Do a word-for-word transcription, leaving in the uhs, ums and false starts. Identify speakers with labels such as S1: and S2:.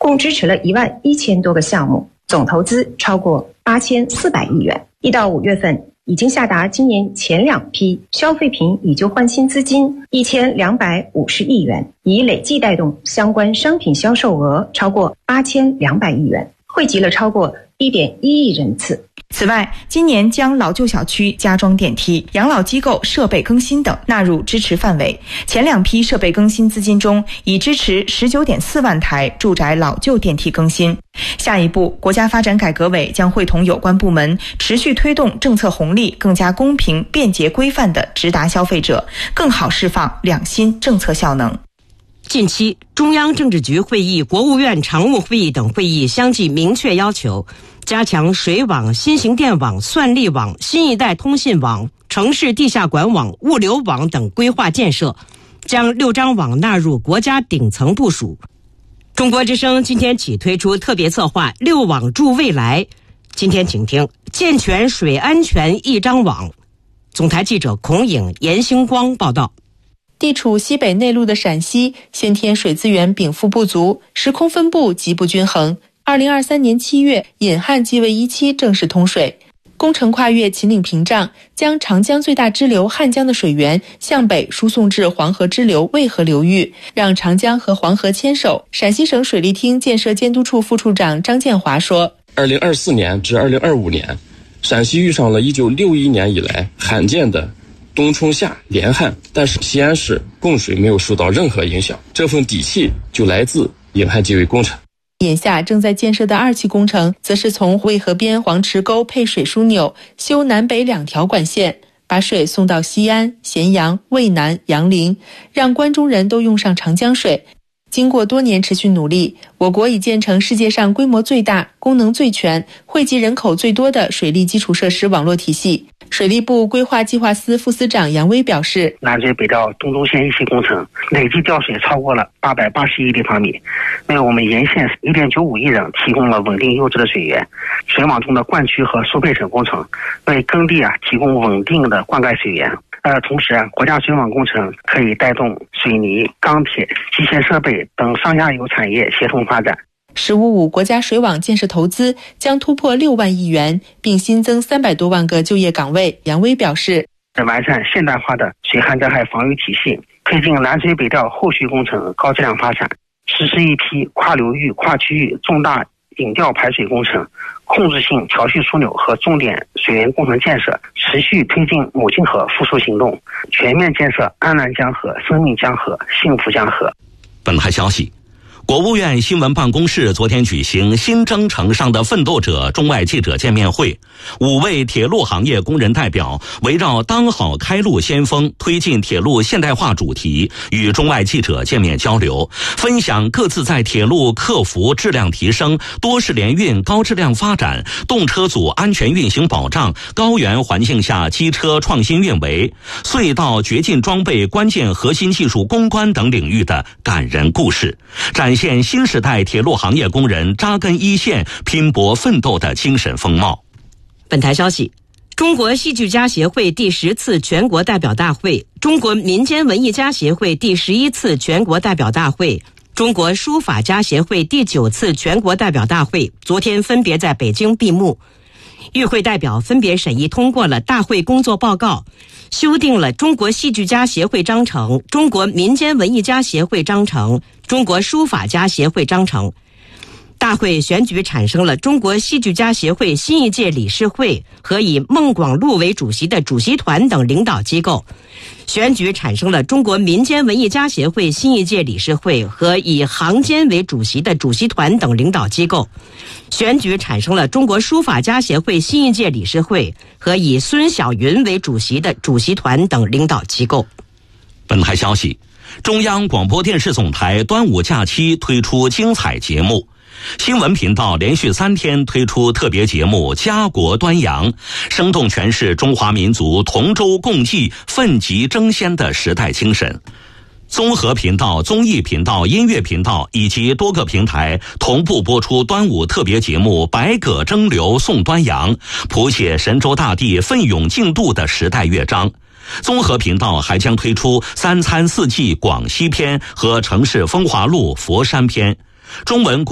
S1: 共支持了一万一千多个项目，总投资超过八千四百亿元。一到五月份，已经下达今年前两批消费品以旧换新资金一千两百五十亿元，已累计带动相关商品销售额超过八千两百亿元，惠及了超过一点一亿人次。
S2: 此外，今年将老旧小区加装电梯、养老机构设备更新等纳入支持范围。前两批设备更新资金中，已支持 十九点四万台住宅老旧电梯更新。下一步，国家发展改革委将会同有关部门持续推动政策红利更加公平、便捷、规范地直达消费者，更好释放两新政策效能。
S3: 近期，中央政治局会议、国务院常务会议等会议相继明确要求，加强水网、新型电网、算力网、新一代通信网、城市地下管网、物流网等规划建设，将六张网纳入国家顶层部署。中国之声今天起推出特别策划“六网助未来”，今天请听健全水安全一张网。总台记者孔颖、严星光报道。
S4: 地处西北内陆的陕西，先天水资源禀赋不足，时空分布极不均衡。二零二三年七月，引汉济渭一期正式通水，工程跨越秦岭屏障，将长江最大支流汉江的水源向北输送至黄河支流渭河流域，让长江和黄河牵手。陕西省水利厅建设监督处副处长张建华说：
S5: 二零二四年至二零二五年，陕西遇上了一九六一年以来罕见的冬冲夏连旱，但是西安市供水没有受到任何影响，这份底气就来自引汉济渭工程。
S4: 眼下正在建设的二期工程，则是从渭河边黄池沟配水枢纽，修南北两条管线，把水送到西安、咸阳、渭南、杨凌，让关中人都用上长江水。经过多年持续努力，我国已建成世界上规模最大、功能最全、惠及人口最多的水利基础设施网络体系。水利部规划计划司副司长杨威表示，
S6: 南水北调东中线一期工程累计调水超过了八百八十亿立方米，为我们沿线 一点九五亿人提供了稳定优质的水源。水网中的灌区和输配水工程为耕地啊提供稳定的灌溉水源。呃，同时啊，国家水网工程可以带动水泥、钢铁、机械设备等上下游产业协同发展。
S4: 十五五国家水网建设投资将突破六万亿元，并新增三百多万个就业岗位。杨威表示，
S6: 完善现代化的水旱灾害防御体系，推进南水北调后续工程高质量发展，实施一批跨流域、跨区域重大引调排水工程、控制性调蓄枢纽和重点水源工程建设，持续推进母亲河复苏行动，全面建设安南江河、生命江河、幸福江河。
S7: 本台消息，国务院新闻办公室昨天举行新征程上的奋斗者中外记者见面会，五位铁路行业工人代表围绕当好开路先锋、推进铁路现代化主题，与中外记者见面交流，分享各自在铁路客服质量提升、多式联运高质量发展、动车组安全运行保障、高原环境下机车创新运维、隧道掘进装备关键核心技术攻关等领域的感人故事，展现新时代铁路行业工人扎根一线、拼搏奋斗的精神风貌。
S3: 本台消息，中国戏剧家协会第十次全国代表大会、中国民间文艺家协会第十一次全国代表大会、中国书法家协会第九次全国代表大会昨天分别在北京闭幕。与会代表分别审议通过了大会工作报告，修订了中国戏剧家协会章程、中国民间文艺家协会章程、中国书法家协会章程。大会选举产生了中国戏剧家协会新一届理事会和以孟广禄为主席的主席团等领导机构，选举产生了中国民间文艺家协会新一届理事会和以行监为主席的主席团等领导机构，选举产生了中国书法家协会新一届理事会和以孙晓云为主席的主席团等领导机构。
S7: 本台消息，中央广播电视总台端午假期推出精彩节目。新闻频道连续三天推出特别节目《家国端阳》，生动诠释中华民族同舟共济、奋楫争先的时代精神。综合频道、综艺频道、音乐频道以及多个平台同步播出端午特别节目《百舸争流送端阳》，谱写神州大地奋勇竞渡的时代乐章。综合频道还将推出三餐四季广西篇和城市风华录佛山篇。中文